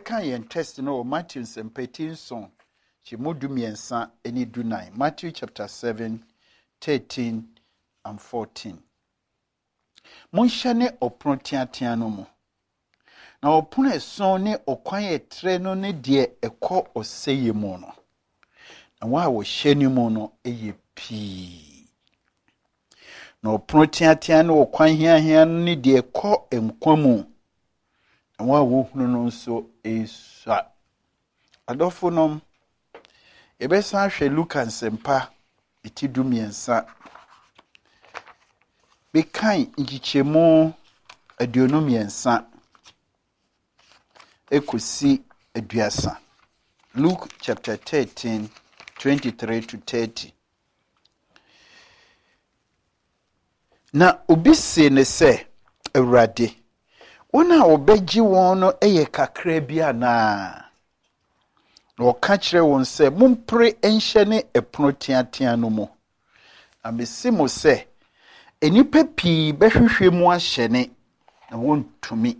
Kan yen test no Matthew sempetin son. Chimudu miensa eni dunai. Matthew chapter 7, 13 and 14. Monshane opron tiatia no mu. Na opron eson ne okwan etre no ne de ekọ oseye mu no. Na wa wo hyeni mu no eye pii. Na opron tiatia no okwan hia no ne de ekọ emkwa mu. Na wa wo hunu no nso esua. Adofo nom ebesa hwe Luka nsempa etidu miensa. Bekan nchichemu aduonu miensa ekosi aduasa. Luke chapter 13, 23 to 30. Na obi se ne se Awurade wona obegyi won no eye kakra bia na oka kire won se mumpre enhye ne epono tiatia no mu. Amesimo se enipa pii behwehwe mu ahyene na wontumi.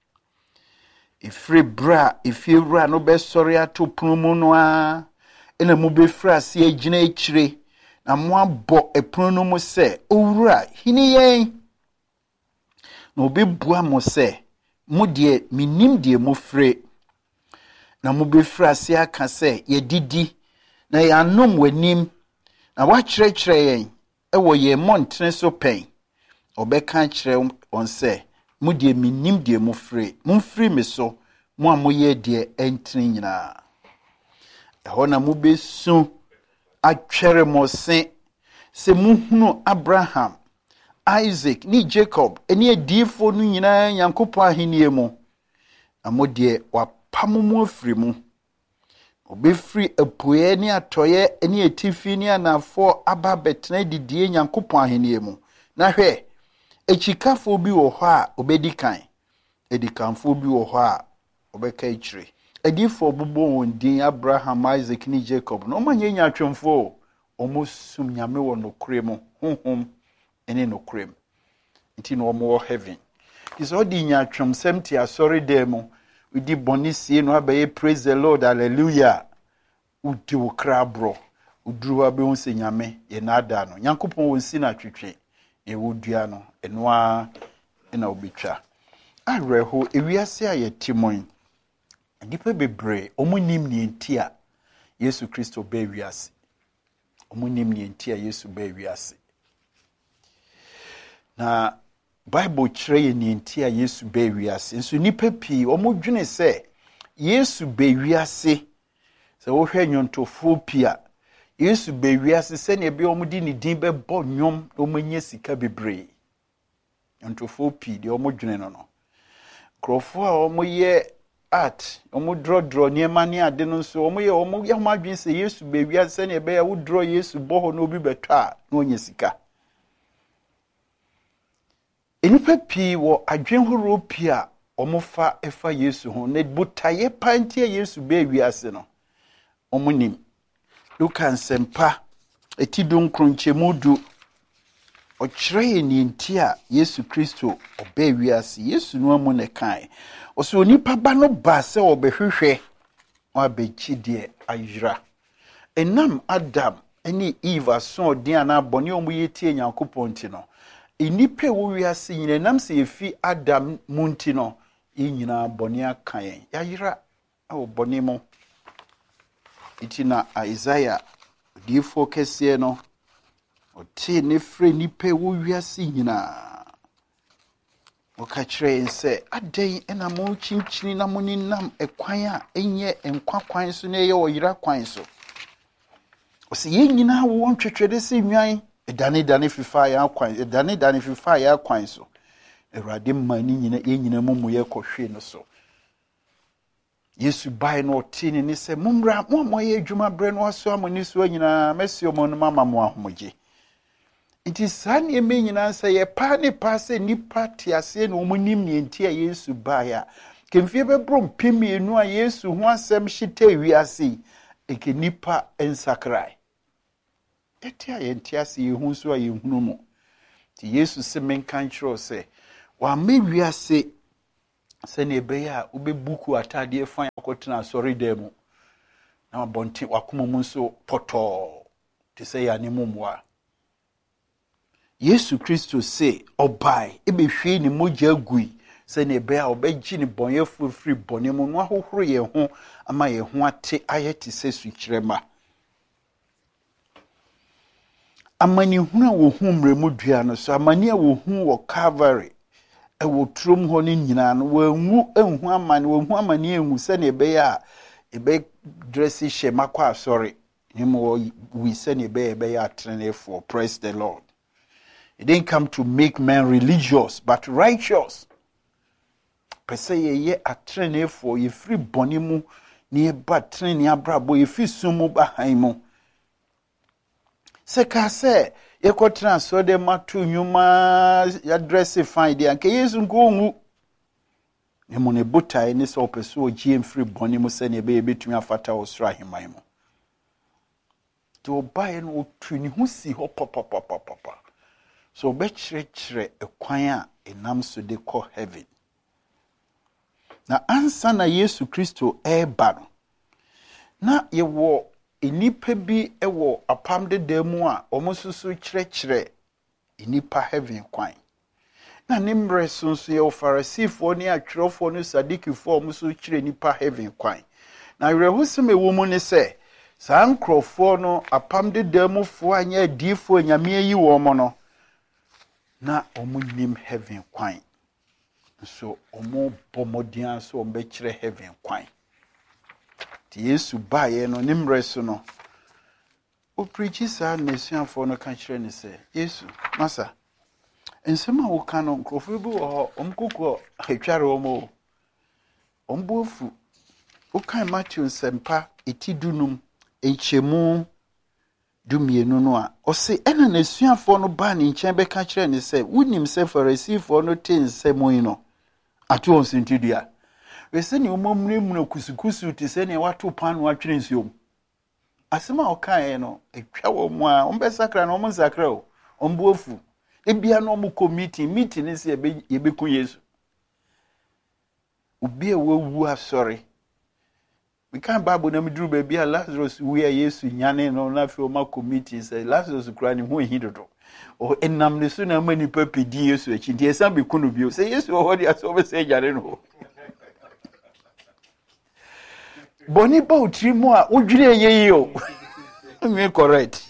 Ifira no besori ato pono mu no a ena mu befra se agina ekire na mo abo epono no mu se owura hini yen na obi bua mo se mo de minim de mo fre na mo befra se aka se ye didi na ya nom wanim na wa kyerɛkyerɛ yen ewo ye montre so pen obeka kyerɛ on se mo de minim de mo fre mumfri me so mo amoye de entri nyina ɛhɔ na mo besu atwere mo se muhunu Abraham, Isaac ni Jacob eni adifo no nyina Nyankopɔn ahenie mu amode wapamu mu afiri mu obefiri apoye ni atoye eni etifi ni anafo aba betena didie Nyankopɔn ahenie mu na hwɛ echikafo bi wo hɔ a obedikan edikanfo bi wo hɔ a obeka ikyire adifo bubo won din Abraham, Isaac ni Jacob no manye nyatwemfo omusum nyame wo nokure mu honhom ene nokure mu nti no mo heaven is all di nyatwem semti asori dem udi bonisie no abaye praise the Lord hallelujah udi wo krabro uduru abe won se nyame ye nada no Nyankopɔn won si na twetwe e wodua no enoa ena obetwa areho ewiase ayetimon nipa bebre omunim ni entia Yesu Kristo be wiase omunim ni entia Yesu be wiase na Bible kyerɛ ni entia Yesu be wiase nso nipa pii omudwene se Yesu be wiase se wo hwɛ nyontofo pia Yesu be wiase se ne be omudi ni din be bɔ nyom omanye sika bebre nyontofo pii de omudwene no krofo a omoye art omudrodro niema ne ade no nso omoye homadwen se Yesu be wiase ne be ya wodro Yesu bɔ no obi betwa na onye sika enipa pii wo adwen horo pia omofa efa Yesu ho ne butaye pantie Yesu be wiase no omunim Luka nsempa etidon kronchemudu okyerɛ ni ntia Yesu Kristo obe wiase Yesu no amu ne kan oso onipa ba no ba se obehwehwɛ o abechi de ayira enam Adam eni Eve so odin ana bɔne omu yetie Nyankopɔn ti no enipa wo wiase nyina nam se efi Adam munti no nyina bɔne aka yen yayira awo bɔne mo itina Isaiah difo kese no oti ne fre nipa wo wiase nyina okachire nse aden ena mo chinchini na mo ninam ekwan a enye enkwakwan so na ye oyira kwan so osi ye nyina wo ntwetwede se nwan edane fifa ya kwan edane fifa ya kwan so Awurade mani nyina ye nyina mo ye kɔhwe no so Yesu bai no oti ne se mumra mo ye adwuma bre no aso amoni so nyina mesio mo no mama mo ahomogye Iti sani eme nyina se ye pa ne pa se nipa tiase na omunim ne entia Yesu baya kemfie bebro mpemienu a Yesu ho asem hyete wiase eke nipa ensakrai etia ye ntiase ye hu so a ye hunu mo ti Yesu se menkan kyerɛ se wa me wiase sɛne ɛbɛyɛ a wobɛbuku ataadeɛ fan akɔtena asɔre dan mu na abɔnten wakoma mu nso pɔtɔɔ te sɛ yɛ anemu mmoa. Yesu Kristo se ɔbae ɛbɛhwie ne mogya agui sɛne ɛbɛyɛ a ɔbɛgye ne bɔnyɛfoɔ firi bɔne mu no ahohoro yɛn ho ama yɛn ho ate ayɛ te sɛ sukyerɛma. Amanehunu a wɔhu mmerɛmu dua no so, amane a wɔhu wɔ Calvary ɛwɔ turom hɔ no nyinaa no wɔanwu anhu amane, wɔanhu amane anhu sɛne ɛbɛyɛ a ɛbɛdrɛse hyɛ makɔ asɔre ne mu wɔwi sɛne ɛbɛyɛ atenenefoɔ. Praise the Lord. It didn't come to make men religious but righteous. Pɛ sɛ yɛyɛ atenenefoɔ, yɛfiri bɔne mu na yɛba tenene abrabɔ, yɛfiri sum mu ba han mu. Sɛ ka sɛ yɛkɔtena asɔre dɛm ato nnwuma yɛadrɛse fine deɛ anka Yesu nko ɔnwu. Ne mu ne botae ne sɛ ɔpɛ sɛ ɔgye mfiri bɔne mu sɛnea ɛbɛyɛ bɛtumi afata wɔ soro ahemman mu. Nti ɔbaeɛ no ɔtu ne ho si hɔ papapapapa. So ɔbɛkyerɛkyerɛ ɛkwan a ɛnam so de kɔ heaven. Na ansa na Yesu Kristo ɛreba no, na yɛwɔ enipa bi ɛwɔ apam deda mu a ɔmo nso kyerɛkyerɛ enipa heaven kwan. Na ne mmerɛ so nso yɛwɔ Farisifoɔ ne atwerɛfoɔ ne Sadikifoɔ ɔmo nso kyerɛ nipa heaven kwan. Na awerɛhosɛm ɛwɔ mu ne sɛ saa nkurɔfoɔ no apam deda mu foɔ a nyɛ adiifoɔ Nyame ayi wɔn no na ɔmo nim heaven kwan. So ɔmo bɔ mmɔden so ɔmo bɛkyerɛ heaven kwan. Ti Yesu baeɛ no ne mmerɛ so no ɔpreachi saa na asuafoɔ no ka kyerɛ ne sɛ Yesu masa nsɛm a woka no nkurɔfoɔ bi wɔ hɔ ɔmo kokɔ atware ɔmo ɔmo bofu wokan Matthew nsɛmpa eti dunum nkyɛmu dumienu no a ɔse ɛna n'asuafoɔ no baa ne nkyɛn bɛka kyerɛ ne sɛ wonim sɛ Farisifoɔ no te nsɛm yi no ato wɔn sentidua. Wese ne omomremuna kusukusu te se ne wato pan no atwere nsuom. Asema okae no etwa wo mu a ombesakra no omonsakra o ombuofu. Ebia no omu meeting ne se yebeku Yesu. Obi a wawu asɔre. We can Bible na meduru ba bia Lazarus wu ya Yesu nyane no na fe o ma committee say Lazarus kura ne ho ehidodo. O enam ne so na mani papidi Yesu achi. Nti esa be kunu bio. Say Yesu o hodi aso be say jare no. Boni ba utri mu a udwire ye yi o. Me correct.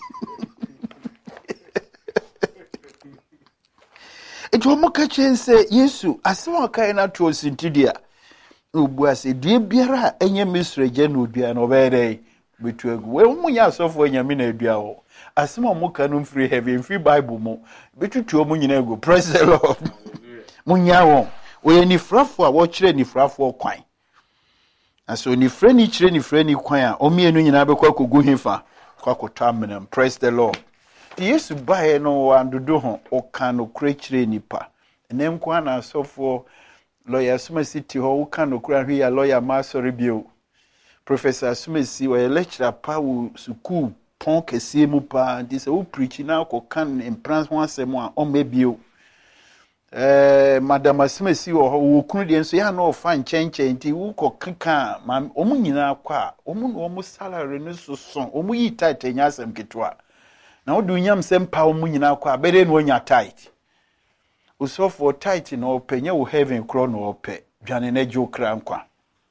Ejo mo ka chen say Yesu asema kai na to sintidia. Obu ase due biara enye misreje na odua na obere betu egu. We mu nya asofo Nyame na adua ho. Asema mo ka no mfiri heaven free Bible mo. Betutu mo nyina egu. Praise the Lord. Mo nya won. We ni frafo a wo kire ni frafo kwan. Aso ni freni kire ni freni kwan a omienu nyina be kwa kogu hefa kwa kotwa amenam. Praise the Lord. Ti Yesu bae no wandodo ho o kan no kure kire nipa. Enem kwa na asofo lawyer Sumasi ti ho kan no kura hwe ya lawyer ma sorry bio. Professor Sumasi we lecturer pa wo school pon kese mu pa ndi se wo preach na ko kan implant ho asem a o mebio. Madam Sumasi wo kunu de nso ya na o fa nkyɛnkyɛn nti wo kɔ keka ma omu nyina kwa omu no omu salary no so so omu yi tight nya asem ketwa na wo du nyam sem pa omu nyina kwa bere no nya tight usofo tight no openye wo heaven kro no ope dwane na gyo kra nkwa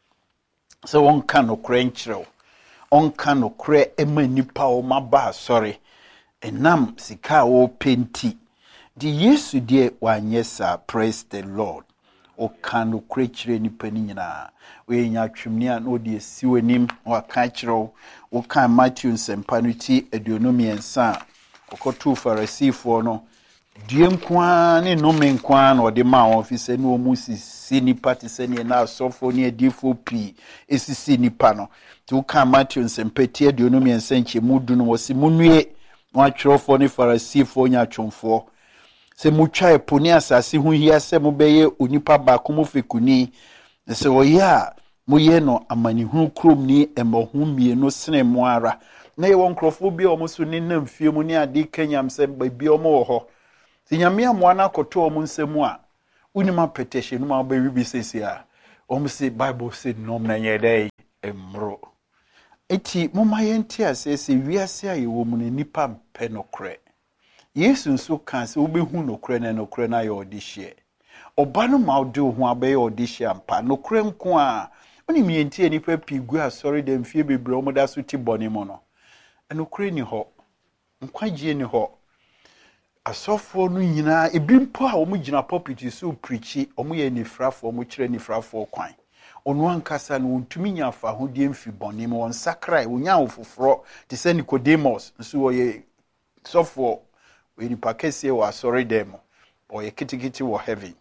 so won ka no kra nkyerɛw on ka no kra ema nipa o maba sorry enam sika wo penti di Yesu die wanyesa. Praise the Lord. O ka no kra kyerɛ nipa ni nyina we nya twemni a no de siwanim wa ka kyerɛw wo ka Matthew nsempa no ti aduonom yensa okoto Farisifo no die nkwa ne nome nkwa na ode ma ofise ne omu sisi nipa te se ne na asofo ne adifo pi esisi nipa no ti wo ka Matthew nsempati aduonom yensa nkyemu du no wosi munue wa twrofo ne Farisifo nya twomfo se mutwa eponi asase hu hia se mobeye onipa ba komo fekuni se oya moye no amanihu krom ni emohu mienu sene mo ara na ye won krofo bi o mo so ne namfie mu ne ade kanyam se ba bi o mo ho se nyame amoa na koto o mo nsemu a unima petition ma ba wibi sesi a say Bible said nom na yede emro. Eti moma yenti asese wiase aye wo mu nipa mpe nokre. Yesu nso kan se obehu nokre na ye odihye. Oba no ma ode ho abaye odihye ampa nokre nko a oni mienti nipa pigu asori dem fie bebre omoda so ti bone mo no. Nokre ni ho. Nkwagye ni ho. Asofo no nyina ebi mpo a omo gina pulpit so preachi omo ye nifrafo omo kire nifrafo kwan. Onu ankasa no ntumi nya afa ho die mfi bone mo won sakrai onya ofoforo te se Nicodemus nso oye sofo we ni pakese wa sorry dem oye kitikiti wo heaven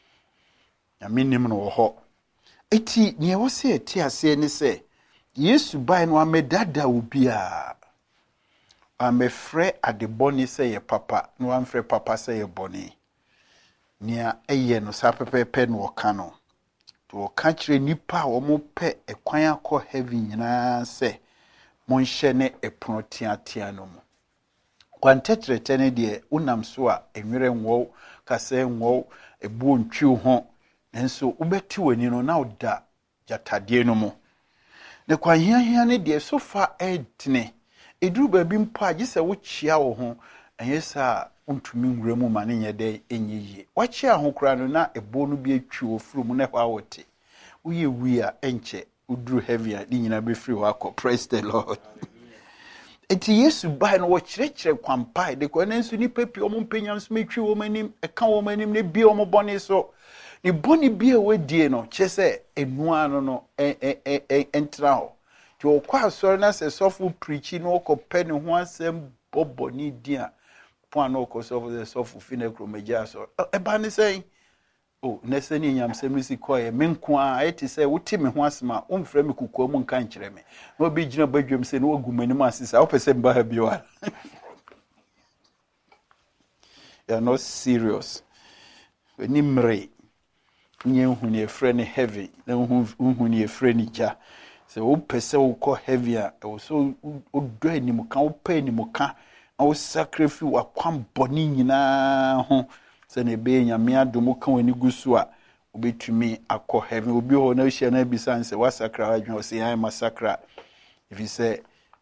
ya minim no wo ho eti ne wo se eti ase ni se Yesu bai no amedada obi a amefre adeboni se ye papa no amfre papa se ye boni nia eye no sapepepe no ka no to ka kire nipa wo mo pe ekwan akọ heaven nyina se monhye ne epono tiatia no mu kwantetrete ne de unam so a enwere nwo kase nwo ebu ntwi ho nenso ubeti wani no na oda jatade no mu ne kwanhiahia ne de sofa edne eduru ba bi mpo agi se wo chia wo ho enyesa untumi nwura mu ma ne nyede enyiye wachia ho kura no na ebo no bi atwi ofuru mu ne hwa wote uye wia enche uduru heavy a nyina be free wako praise the Lord. Eti Yesu bai no wo kyerɛkyerɛ kwampai de ko nenso ni pepi omo mpenya nso metwi wo manim eka wo manim ne bi omo bone so ne bone bi a wadie no kyese enua no entra ho ti o kwa asori na se sofo preachi no ko pe ne ho asem boboni dia po an ko sofo finekro meja so e ba ne sei oh nese ni nyamsem risi koye menko a eti se wuti me ho asema o mfrɛ me kukuo mu nka nkyerɛ me no bi gina badwam se no wagumanim asisa wo pese mba ha biwa you are not serious when mre nye huni efrɛ ne heavy na huni efrɛ ne ja se wo pese wo kɔ heavy a wo so o do anim ka wo pa anim ka na wo sacrifice wa kwam boni nyina ho se ne be nyame adomo ka wani gusu a obetumi akọ heaven obi ho na hye na bisan se wasakra adwen o se yan masakra if you say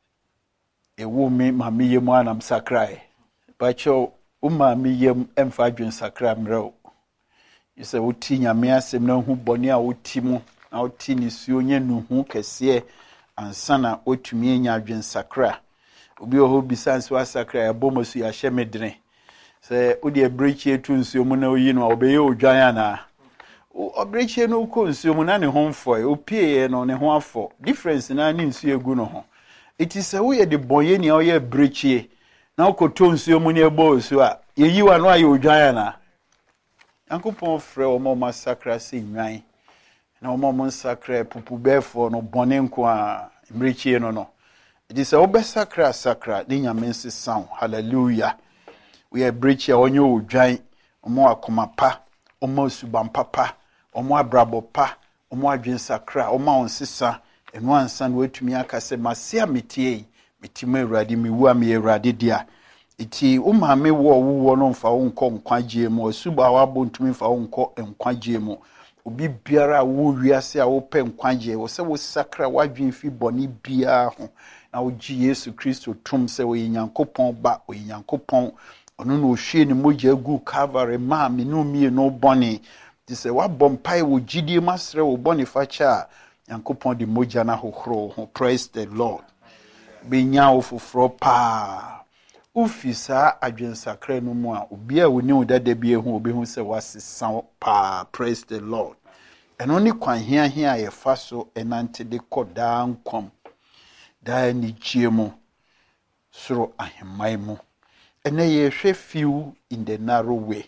ewu me mame yemu anam sakra bacho o mame yem emfa adwen sakra mreo you say uti nyame asem na hu boni a uti mu na uti ni suo nya nuhu kese ansana otumi enya adwen sakra obi ho bisan se wasakra ya bomosu ya hye medene se odi ebrechi etu nsuo mu na oyi no obeye odwan ana obrechi no ko nsuo mu na ne ho mfo opie no ne ho afọ difference na ne nsuo egu no ho iti se wo ye de boye ni o ye brechi na okoto nsuo mu ne ebo so a yeyi wa no aye odwan ana Yankopon frɛ omo masakra se nwan na omo nsakra pupu befo no bone nko a brechi no iti se obesakra sakra de nyame nsesan hallelujah. We are breach onye odwan omo akoma pa omo suban papa omo abrabo pa omo adwensakra omo onsesa enu ansan wetumi akase masia metie metime urade mewu am urade dia iti umame wo no mfa wo nko nkwagye mu suba wa bontumi mfa wo nko nkwagye mu obi biara wo wiase a wo pe nkwagye wo se wo sakra wadwen fi boni bia ho na wo gi Yesu Kristo tum se wo Nyankopɔn ba wo Nyankopɔn ono no hwie ne mogya gu Calvary ma me no mie no bone ti se wa bompai wo gidie masre wo bone facha Nyankopɔn de mogya na hohoro ho praise the Lord be nya wo foforo pa ufisa adwensakra no mu a obi a woni wo dada bi ehu obi hu se wasesa pa praise the Lord eno ni kwan hia ye fa so enante de koda nkom da ni chiemu soro ahemai mu ene ye hwe few in the narrow way.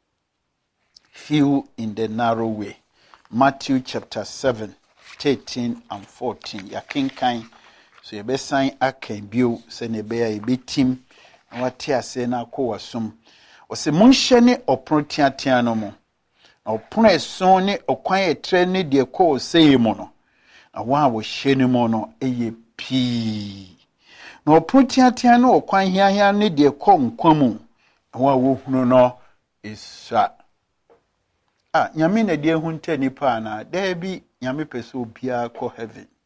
Few in the narrow way. Matthew chapter 7, 13 and 14. Ya kinkan so ye besan akan bio se ne be ya betim na wate ase na akowasum. O se monhye ne opron tiatia no mo. Na opron eson ne okwan etre ne de ko oseye mo no. Na wa wo hye ne mo no eye pii. Na oputiatia no okwan hiahia ne de kɔ nkwamu wa wo hunu no isa nyame na de hu nta nipa na da bi nyame pɛ sɛ obiara kɔ heaven